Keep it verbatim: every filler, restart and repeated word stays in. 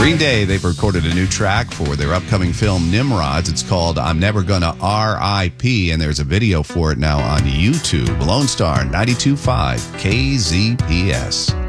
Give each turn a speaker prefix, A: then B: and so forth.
A: Green Day, they've recorded a new track for their upcoming film Nimrods. It's called I'm Never Gonna R I P, and there's a video for it now on YouTube. Lone Star ninety-two point five K Z P S.